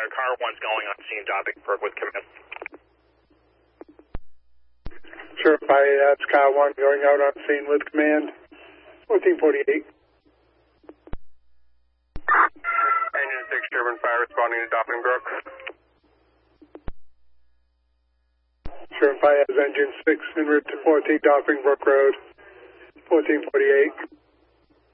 car 1's going on scene, Doppingbrook with command. Sure, that's car 1 going out on scene with command. 1448. Engine 6, German fire responding to Doppingbrook. Sure, has engine 6 en route to 14 Doppingbrook Road. 1448.